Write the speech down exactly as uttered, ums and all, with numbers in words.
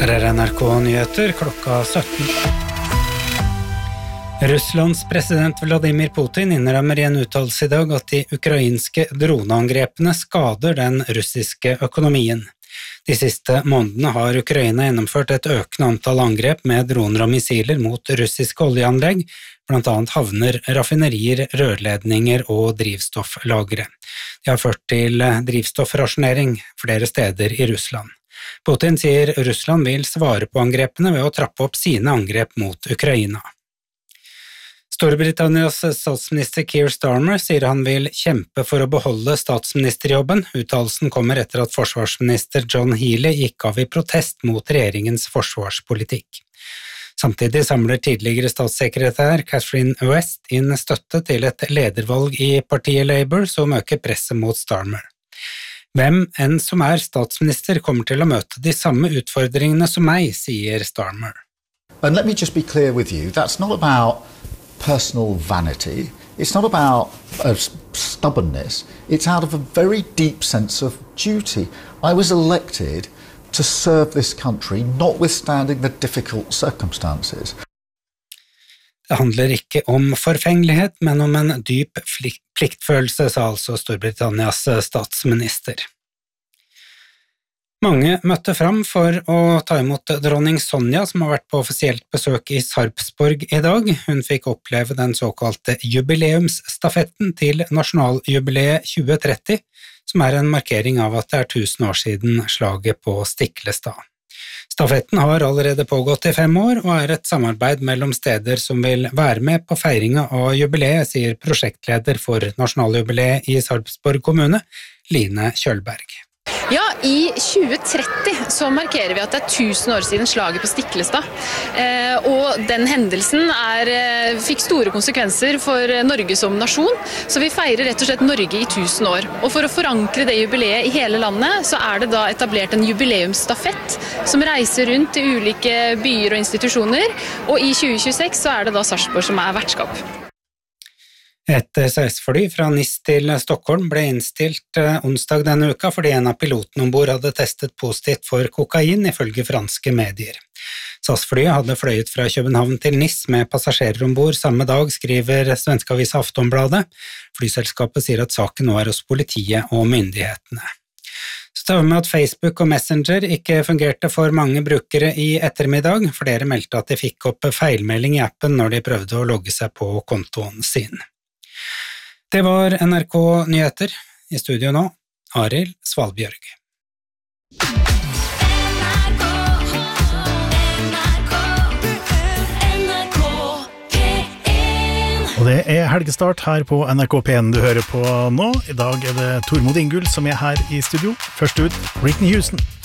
Her er N R K-nyheter klokka sytten. Russlands president Vladimir Putin innrømmer I en uttalelse I dag at de ukrainske droneangrepene skader den russiske økonomien. De siste månedene har Ukraina gjennomført et økende antall angrep med droner og missiler mot russiske oljeanlegg, blant annet havner, raffinerier, rørledninger og drivstofflagre. Det har ført til drivstoffrasjonering flere steder I Russland. Putin sier Russland vil svare på angrepene ved å trappe opp sine angrep mot Ukraina. Storbritannias statsminister Keir Starmer sier han vil kjempe for å beholde statsministerjobben. Uttalelsen kommer etter at forsvarsminister John Healey gikk av I protest mot regjeringens forsvarspolitikk. Samtidig samler tidligere statssekretær Catherine West inn støtte til et ledervalg I partiet Labour som øker presset mot Starmer. Hvem enn som er statsminister kommer til å møte de samme utfordringene som meg, sier Starmer. And let me just be clear with you, that's not about personal vanity, it's not about uh, stubbornness, it's out of a very deep sense of duty. I was elected to serve this country, notwithstanding the difficult circumstances. Det handler ikke om forfengelighet, men om en dyp pliktfølelse, sa altså Storbritannias statsminister. Mange møtte fram for å ta imot dronning Sonja, som har vært på offisielt besøk I Sarpsborg I dag. Hun fikk oppleve den såkalte jubileumsstafetten til nasjonaljubileet tjue tretti, som er en markering av at det er tusen år siden slaget på Stiklestad. Stafetten har allerede pågått I fem år, og er et samarbeid mellom steder som vil være med på feiringen av jubileet, sier prosjektleder for nasjonaljubileet I Sarpsborg kommune, Line Kjølberg. Ja, I tjue tretti så markerer vi at det er tusen år siden slaget på Stiklestad. Eh, og den hendelsen er, fikk store konsekvenser for Norge som nasjon, så vi feirer rett og slett Norge I tusen år. Og for å forankre det jubileet I hele landet, så er det da etablert en jubileumsstafett som reiser rundt I ulike byer og institusjoner, og I tjue tjueseks så er det da Sarpsborg som er vertskap. Et S A S-fly fra Nis til Stockholm ble innstilt onsdag denne uka fordi en av pilotene ombord hadde testet positivt for kokain, ifølge franske medier. S A S-flyet hadde fløyet fra København til Nis med passasjerer ombord samme dag, skriver svenske avisa Aftonbladet. Flyselskapet sier at saken nå er hos politiet og myndighetene. Så tar vi med at Facebook og Messenger ikke fungerte for mange brukere I ettermiddag. Flere meldte at de fikk opp feilmelding I appen når de prøvde å logge seg på kontoen sin. Det var N R K-nyheter. I studio nå, Arild Svalbjørg. Og det er helgestart her på N R K P en du hører på nå. I dag er det Tormod Ingull som er her I studio. Først ut, Whitney Houston.